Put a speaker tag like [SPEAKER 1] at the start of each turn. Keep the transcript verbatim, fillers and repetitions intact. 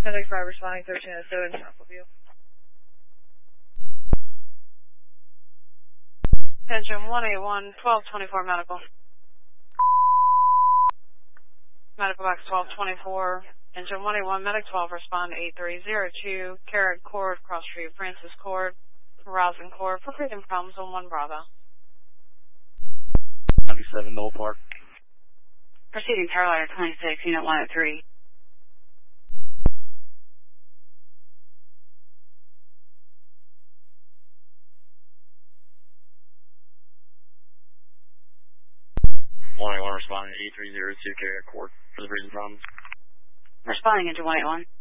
[SPEAKER 1] Medic five responding thirteen oh seven, top of you.
[SPEAKER 2] Engine one eight one, twelve twenty-four medical. Medical box twelve twenty-four. Engine one eight one, medic twelve, respond to eight three zero two, Carrot Court, Cross Street, Francis Court, Rosin Court, for freedom problems on one Bravo.
[SPEAKER 3] ninety-seven, Knoll Park.
[SPEAKER 4] Proceeding Carolina twenty-six, unit one oh three.
[SPEAKER 3] one eight one responding to eight three zero two, Carrot Court, for the freezing problems.
[SPEAKER 4] Responding into one eight one.